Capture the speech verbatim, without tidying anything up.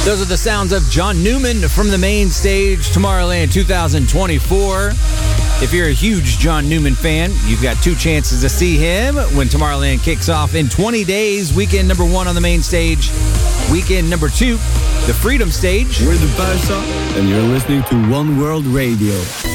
Those are the sounds of John Newman from the main stage, Tomorrowland two thousand twenty-four. If you're a huge John Newman fan, you've got two chances to see him when Tomorrowland kicks off in twenty days. Weekend number one on the main stage. Weekend number two, the Freedom Stage. We're the Barca, and you're listening to One World Radio.